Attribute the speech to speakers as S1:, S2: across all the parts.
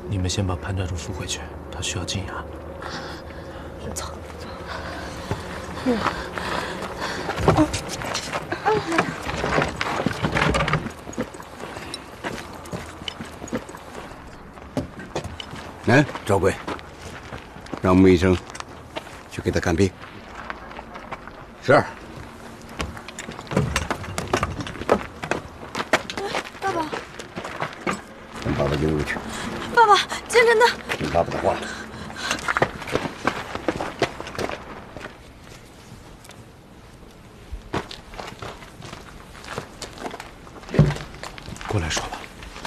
S1: 你们先把潘寨主扶回去，他需要静养。
S2: 走。
S3: 来，赵贵，让穆医生去给他看病。是。
S2: 爸爸，
S3: 让爸爸进屋去。
S2: 爸爸，坚真的。
S3: 听爸爸的话。
S1: 过来说吧。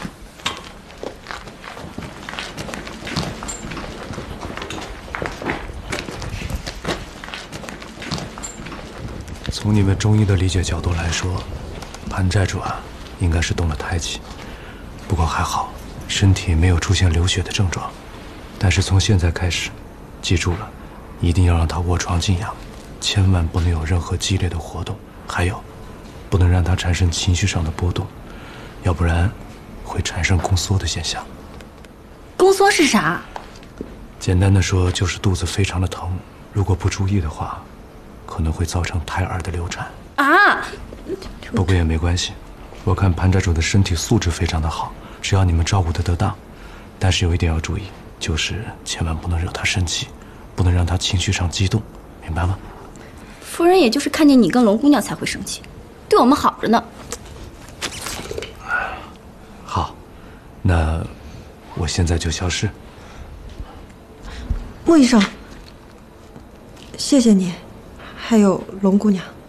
S1: 从你们中医的理解角度来说，潘寨主啊，应该是动了胎气。不过还好，身体没有出现流血的症状。但是从现在开始，记住了，一定要让他卧床静养，千万不能有任何激烈的活动。还有，不能让他产生情绪上的波动，要不然会产生宫缩的现象。
S2: 宫缩是啥？
S1: 简单的说，就是肚子非常的疼，如果不注意的话，可能会造成胎儿的流产
S2: 啊。
S1: 不过也没关系，我看潘寨主的身体素质非常的好，只要你们照顾得得当。但是有一点要注意，就是千万不能惹他生气，不能让他情绪上激动，明白吗？
S2: 夫人也就是看见你跟龙姑娘才会生气，对我们好着呢。
S1: 好，那我现在就消失。
S4: 穆医生，谢谢你，还有龙姑娘。